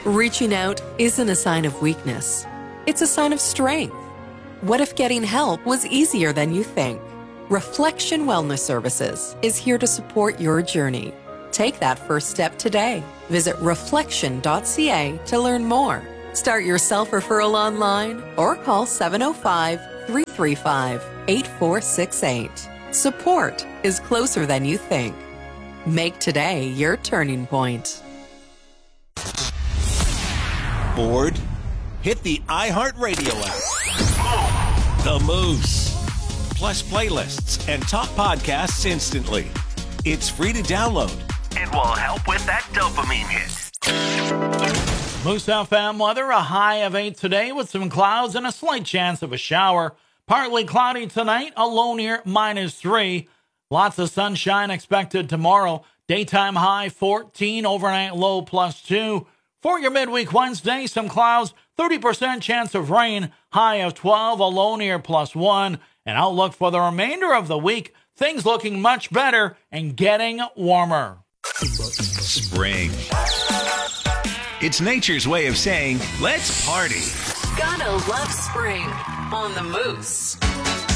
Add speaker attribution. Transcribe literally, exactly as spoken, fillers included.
Speaker 1: Reaching out isn't a sign of weakness. It's a sign of strength. What if getting help was easier than you think? Reflection Wellness Services is here to support your journey. Take that first step today. Visit reflection dot c a to learn more. Start your self-referral online or call seven oh five, three three five, eight four six eight. Support is closer than you think. Make today your turning point.
Speaker 2: Bored? Hit the iHeartRadio app. The Moose. Plus playlists and top podcasts instantly. It's free to download.
Speaker 3: It will help with that dopamine hit.
Speaker 4: Moose F M weather, a high of eight today with some clouds and a slight chance of a shower. Partly cloudy tonight, a low near minus three. Lots of sunshine expected tomorrow. Daytime high fourteen, overnight low plus two. For your midweek Wednesday, some clouds, thirty percent chance of rain, high of twelve, a low near plus one. An outlook for the remainder of the week, things looking much better and getting warmer.
Speaker 2: Spring. It's nature's way of saying, let's party.
Speaker 1: Gotta love spring on the Moose.